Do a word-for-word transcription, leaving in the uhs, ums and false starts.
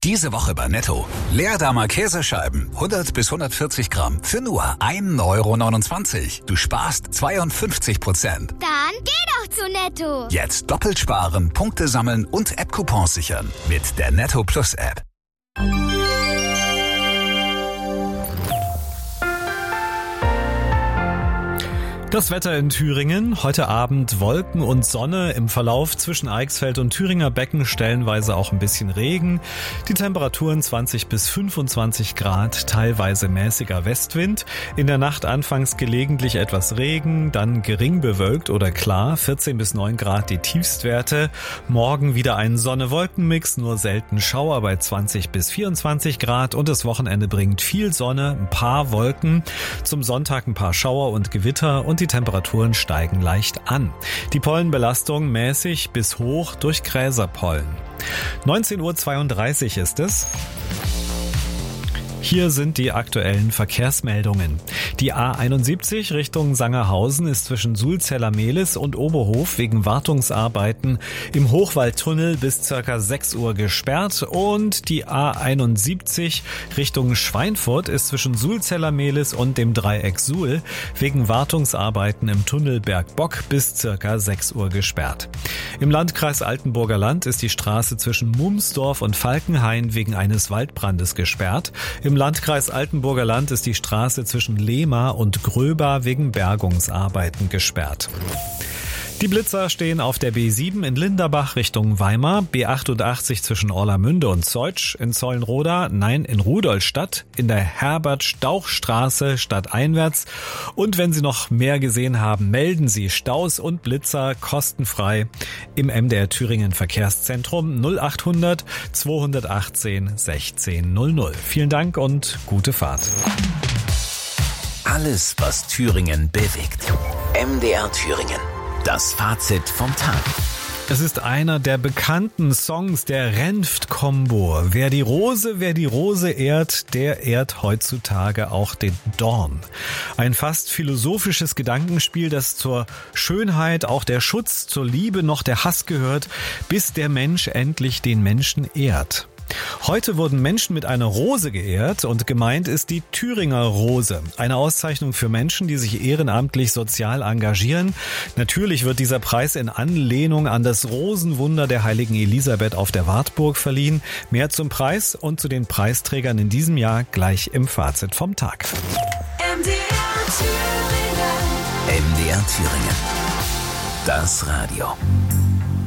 Diese Woche bei Netto. Leerdammer Käsescheiben, hundert bis hundertvierzig Gramm, für nur ein Euro neunundzwanzig. Du sparst zweiundfünfzig Prozent. Dann geh doch zu Netto. Jetzt doppelt sparen, Punkte sammeln und App-Coupons sichern. Mit der Netto Plus App. Das Wetter in Thüringen. Heute Abend Wolken und Sonne. Im Verlauf zwischen Eichsfeld und Thüringer Becken stellenweise auch ein bisschen Regen. Die Temperaturen zwanzig bis fünfundzwanzig Grad, teilweise mäßiger Westwind. In der Nacht anfangs gelegentlich etwas Regen, dann gering bewölkt oder klar. vierzehn bis neun Grad die Tiefstwerte. Morgen wieder ein Sonne-Wolken-Mix, nur selten Schauer bei zwanzig bis vierundzwanzig Grad. Und das Wochenende bringt viel Sonne, ein paar Wolken. Zum Sonntag ein paar Schauer und Gewitter und die Temperaturen steigen leicht an. Die Pollenbelastung mäßig bis hoch durch Gräserpollen. neunzehn Uhr zweiunddreißig ist es. Hier sind die aktuellen Verkehrsmeldungen. Die A einundsiebzig Richtung Sangerhausen ist zwischen Sulzeller-Mehlis und Oberhof wegen Wartungsarbeiten im Hochwaldtunnel bis circa sechs Uhr gesperrt. Und die A einundsiebzig Richtung Schweinfurt ist zwischen Sulzeller-Mehlis und dem Dreieck Suhl wegen Wartungsarbeiten im Tunnel Bergbock bis circa sechs Uhr gesperrt. Im Landkreis Altenburger Land ist die Straße zwischen Mumsdorf und Falkenhain wegen eines Waldbrandes gesperrt. Im Landkreis Altenburger Land ist die Straße zwischen Lehma und Gröba wegen Bergungsarbeiten gesperrt. Die Blitzer stehen auf der B sieben in Linderbach Richtung Weimar, B achtundachtzig zwischen Orlamünde und Zeutsch, in Zollenroda, nein, in Rudolstadt, in der Herbert-Stauch-Straße stadteinwärts. Und wenn Sie noch mehr gesehen haben, melden Sie Staus und Blitzer kostenfrei im M D R Thüringen Verkehrszentrum null achthundert zweihundertachtzehn sechzehn null null. Vielen Dank und gute Fahrt. Alles, was Thüringen bewegt. M D R Thüringen. Das Fazit vom Tag. Es ist einer der bekannten Songs der Renft-Kombo. Wer die Rose, wer die Rose ehrt, der ehrt heutzutage auch den Dorn. Ein fast philosophisches Gedankenspiel, das zur Schönheit, auch der Schutz, zur Liebe noch der Hass gehört, bis der Mensch endlich den Menschen ehrt. Heute wurden Menschen mit einer Rose geehrt und gemeint ist die Thüringer Rose. Eine Auszeichnung für Menschen, die sich ehrenamtlich sozial engagieren. Natürlich wird dieser Preis in Anlehnung an das Rosenwunder der heiligen Elisabeth auf der Wartburg verliehen. Mehr zum Preis und zu den Preisträgern in diesem Jahr gleich im Fazit vom Tag. M D R Thüringen. M D R Thüringen. Das Radio.